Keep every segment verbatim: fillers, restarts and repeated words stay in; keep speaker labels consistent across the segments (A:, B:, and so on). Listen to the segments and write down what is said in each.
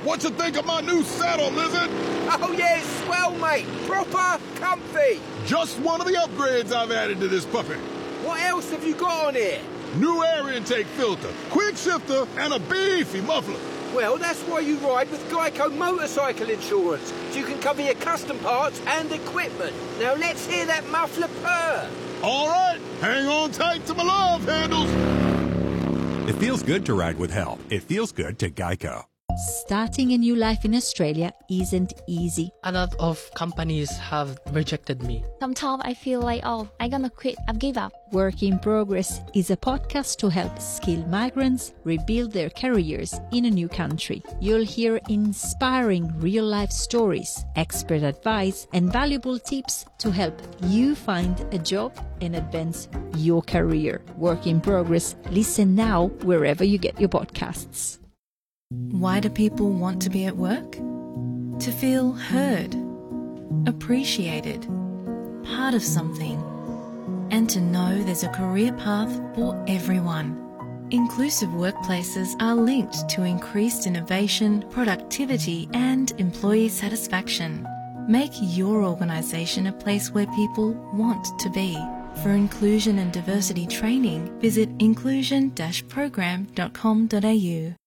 A: What you think of my new saddle, Lizard?
B: Oh, yeah, it's swell, mate. Proper comfy.
A: Just one of the upgrades I've added to this puppy.
B: What else have you got on here?
A: New air intake filter, quick shifter, and a beefy muffler.
B: Well, that's why you ride with Geico Motorcycle Insurance, so you can cover your custom parts and equipment. Now let's hear that muffler purr.
A: All right, hang on tight to my love handles.
C: It feels good to ride with help. It feels good to Geico.
D: Starting a new life in Australia isn't easy.
E: A lot of companies have rejected me.
F: Sometimes I feel like, oh, I'm gonna quit, I've give up.
D: Work in Progress is a podcast to help skilled migrants rebuild their careers in a new country. You'll hear inspiring real-life stories, expert advice, and valuable tips to help you find a job and advance your career. Work in Progress. Listen now wherever you get your podcasts.
G: Why do people want to be at work? To feel heard, appreciated, part of something, and to know there's a career path for everyone. Inclusive workplaces are linked to increased innovation, productivity, and employee satisfaction. Make your organisation a place where people want to be. For inclusion and diversity training, visit inclusion dash program dot com dot a u.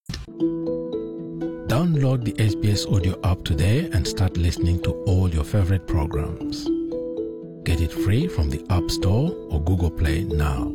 H: Download the S B S Audio app today and start listening to all your favorite programs. Get it free from the App Store or Google Play now.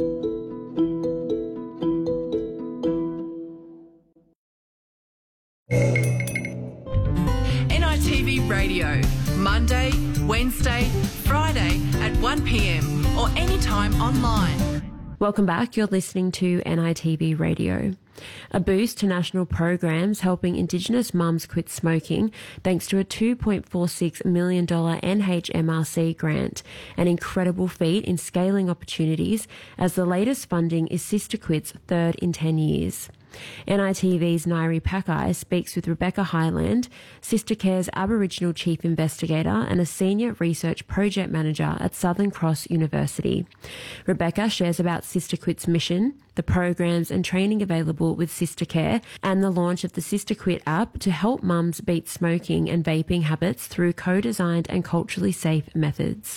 I: N I T V Radio, Monday, Wednesday, Friday at one p m or anytime online.
J: Welcome back. You're listening to N I T V Radio. A boost to national programs helping Indigenous mums quit smoking thanks to a two point four six million dollars N H M R C grant, an incredible feat in scaling opportunities as the latest funding is Sister Quit's third in ten years. N I T V's Nairi Pakai speaks with Rebecca Highland, Sister Care's Aboriginal Chief Investigator and a Senior Research Project Manager at Southern Cross University. Rebecca shares about Sister Quit's mission, the programs and training available with Sister Care, and the launch of the Sister Quit app to help mums beat smoking and vaping habits through co-designed and culturally safe methods.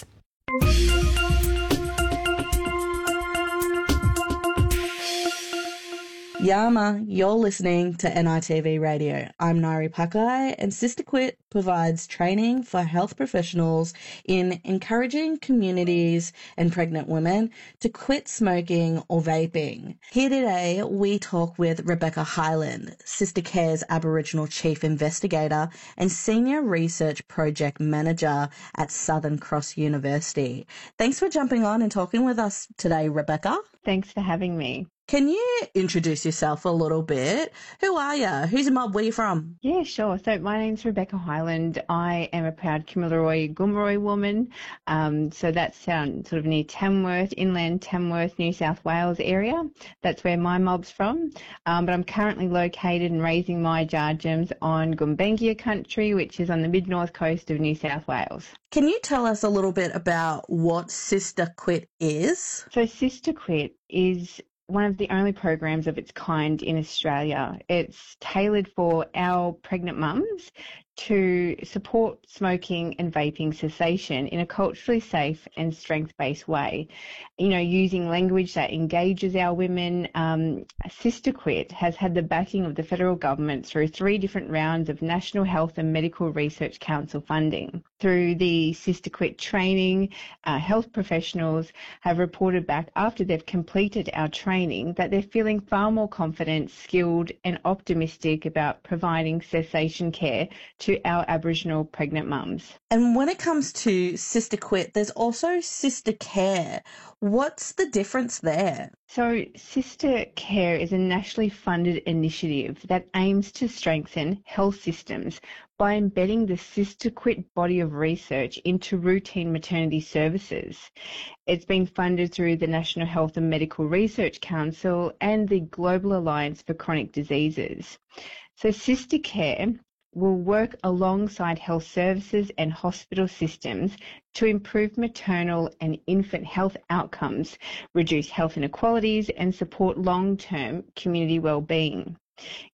K: Yama, you're listening to N I T V Radio. I'm Nairi Pakai, and Sister Quit provides training for health professionals in encouraging communities and pregnant women to quit smoking or vaping. Here today, we talk with Rebecca Highland, Sister Care's Aboriginal Chief Investigator and Senior Research Project Manager at Southern Cross University. Thanks for jumping on and talking with us today, Rebecca.
L: Thanks for having me.
K: Can you introduce yourself a little bit? Who are you? Who's your mob? Where are you from?
L: Yeah, sure. So my name's Rebecca Highland. I am a proud Kamilaroi Gomeroi woman. Um, so that's down sort of near Tamworth, inland Tamworth, New South Wales area. That's where my mob's from. Um, but I'm currently located and raising my Jarjums on Gumbengia country, which is on the mid-north coast of New South Wales.
K: Can you tell us a little bit about what Sister Quit is?
L: So Sister Quit is one of the only programs of its kind in Australia. It's tailored for our pregnant mums to support smoking and vaping cessation in a culturally safe and strength-based way. You know, using language that engages our women. Um, Sister Quit has had the backing of the federal government through three different rounds of National Health and Medical Research Council funding. Through the Sister Quit training, uh, health professionals have reported back after they've completed our training that they're feeling far more confident, skilled and optimistic about providing cessation care to our Aboriginal pregnant mums.
K: And when it comes to Sister Quit, there's also Sister Care. What's the difference there?
L: So Sister Care is a nationally funded initiative that aims to strengthen health systems by embedding the Sister Quit body of research into routine maternity services. It's been funded through the National Health and Medical Research Council and the Global Alliance for Chronic Diseases. So Sister Care will work alongside health services and hospital systems to improve maternal and infant health outcomes, reduce health inequalities and support long-term community well-being.